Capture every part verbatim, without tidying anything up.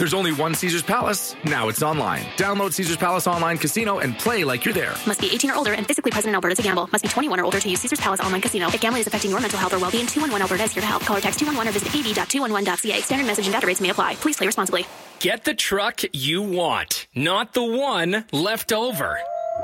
There's only one Caesars Palace. Now it's online. Download Caesars Palace Online Casino and play like you're there. Must be eighteen or older and physically present in Alberta to gamble. Must be twenty-one or older to use Caesars Palace Online Casino. If gambling is affecting your mental health or well-being, two one one Alberta is here to help. Call or text two one one or visit a v dot two one one dot c a. Standard message and data rates may apply. Please play responsibly. Get the truck you want, not the one left over.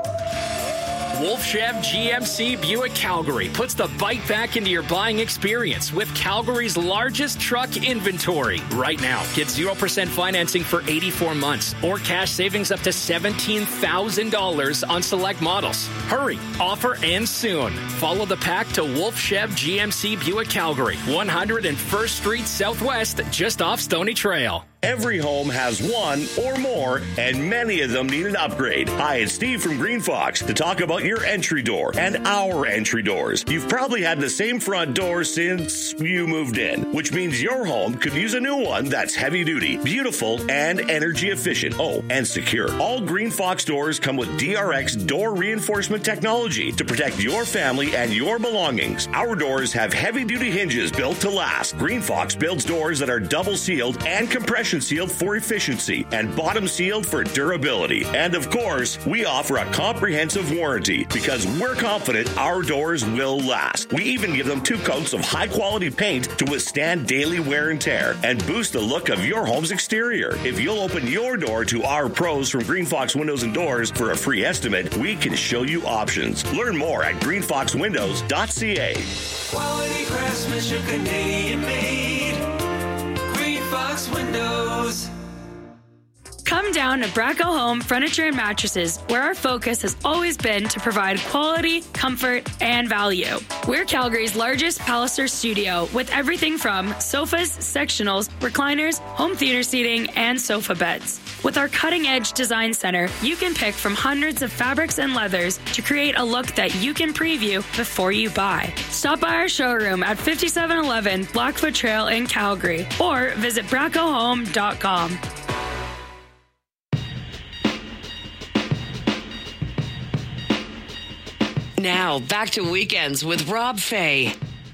Wolf Chev G M C Buick Calgary puts the bike back into your buying experience with Calgary's largest truck inventory. Right now, get zero percent financing for eighty-four months or cash savings up to seventeen thousand dollars on select models. Hurry, offer ends soon. Follow the pack to Wolf Chev G M C Buick Calgary, one hundred first Street Southwest, just off Stony Trail. Every home has one or more, and many of them need an upgrade. Hi, it's Steve from Green Fox to talk about your entry door and our entry doors. You've probably had the same front door since you moved in, which means your home could use a new one that's heavy duty, beautiful, and energy efficient. Oh, and secure. All Green Fox doors come with D R X door reinforcement technology to protect your family and your belongings. Our doors have heavy duty hinges built to last. Green Fox builds doors that are double sealed and compression sealed for efficiency and bottom sealed for durability. And of course, we offer a comprehensive warranty because we're confident our doors will last. We even give them two coats of high quality paint to withstand daily wear and tear and boost the look of your home's exterior. If you'll open your door to our pros from Green Fox Windows and Doors for a free estimate, we can show you options. Learn more at green fox windows dot c a. Quality craftsmanship, Canadian made. Fox Windows. Come down to Bracco Home Furniture and Mattresses, where our focus has always been to provide quality, comfort, and value. We're Calgary's largest Palliser studio with everything from sofas, sectionals, recliners, home theater seating, and sofa beds. With our cutting-edge design center, you can pick from hundreds of fabrics and leathers to create a look that you can preview before you buy. Stop by our showroom at fifty-seven eleven Blackfoot Trail in Calgary or visit bracco home dot com. Now, back to Weekends with Rob Fay.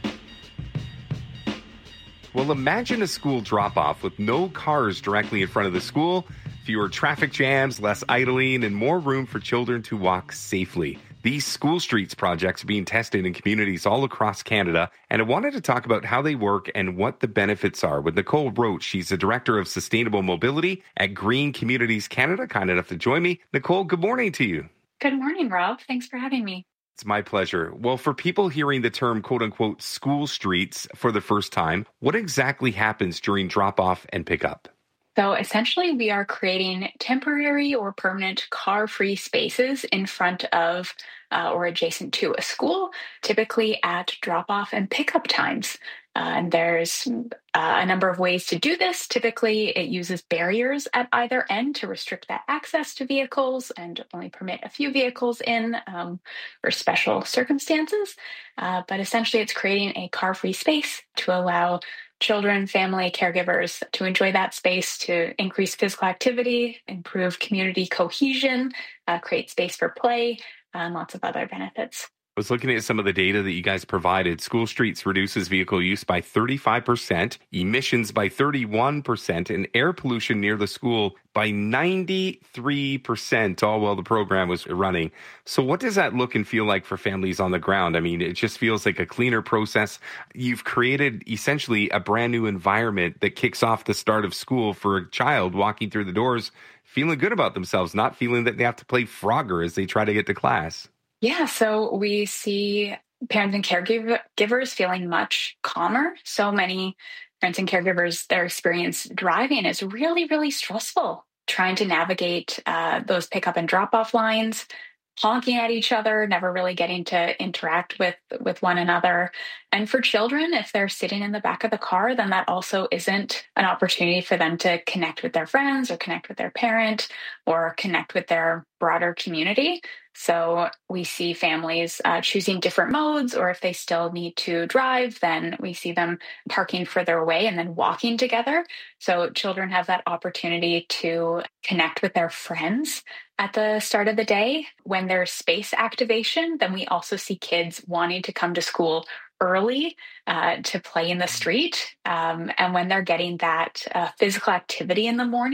Well, imagine a school drop-off with no cars directly in front of the school, fewer traffic jams, less idling, and more room for children to walk safely. These School Streets projects are being tested in communities all across Canada, and I wanted to talk about how they work and what the benefits are with Nicole Roach. She's the Director of Sustainable Mobility at Green Communities Canada, kind enough to join me. Nicole, good morning to you. Good morning, Rob. Thanks for having me. It's my pleasure. Well, for people hearing the term quote-unquote school streets for the first time, what exactly happens during drop-off and pickup? So essentially, we are creating temporary or permanent car-free spaces in front of uh, or adjacent to a school, typically at drop-off and pickup times. Uh, and there's uh, a number of ways to do this. Typically, it uses barriers at either end to restrict that access to vehicles and only permit a few vehicles in um, for special circumstances. Uh, but essentially, it's creating a car-free space to allow children, family, caregivers to enjoy that space, to increase physical activity, improve community cohesion, uh, create space for play, and lots of other benefits. I was looking at some of the data that you guys provided. School Streets reduces vehicle use by thirty-five percent, emissions by thirty-one percent, and air pollution near the school by ninety-three percent, all while the program was running. So what does that look and feel like for families on the ground? I mean, it just feels like a cleaner process. You've created essentially a brand new environment that kicks off the start of school for a child walking through the doors, feeling good about themselves, not feeling that they have to play Frogger as they try to get to class. Yeah, so we see parents and caregivers feeling much calmer. So many parents and caregivers, their experience driving is really, really stressful. Trying to navigate uh, those pickup and drop-off lines, honking at each other, never really getting to interact with, with one another. And for children, if they're sitting in the back of the car, then that also isn't an opportunity for them to connect with their friends or connect with their parent or connect with their broader community. So we see families uh, choosing different modes, or if they still need to drive, then we see them parking further away and then walking together. So children have that opportunity to connect with their friends at the start of the day. When there's space activation, then we also see kids wanting to come to school early uh, to play in the street. Um, and when they're getting that uh, physical activity in the morning,